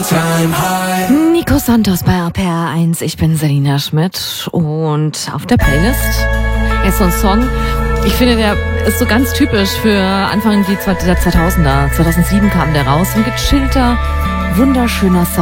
Nico Santos bei RPR1. Ich bin Selina Schmidt und auf der Playlist ist so ein Song, ich finde, der ist so ganz typisch für Anfang der 2000er. 2007 kam der raus. Ein gechillter, wunderschöner Song.